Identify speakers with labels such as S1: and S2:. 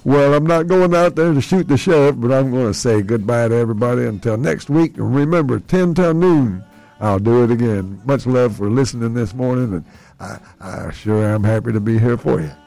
S1: Well, I'm not going out there to shoot the sheriff, but I'm going to say goodbye to everybody until next week. And remember, 10 till noon, I'll do it again. Much love for listening this morning, and I sure am happy to be here for you.